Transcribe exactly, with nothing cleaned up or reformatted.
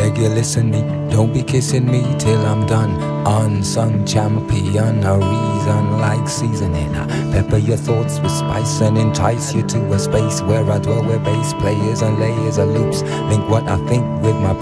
beg you listen me, don't be kissing me till I'm done. Unsung champion, a reason like seasoning. I pepper your thoughts with spice and entice you to a space where I dwell, where bass players and layers of loops link what I think with my